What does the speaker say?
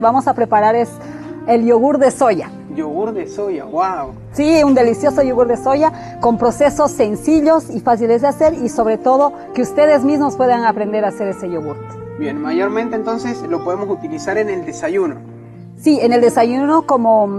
Vamos a preparar el yogur de soya. Yogur de soya, wow. Sí, un delicioso yogur de soya con procesos sencillos y fáciles de hacer y sobre todo que ustedes mismos puedan aprender a hacer ese yogur. Bien, mayormente entonces lo podemos utilizar en el desayuno. Sí, en el desayuno como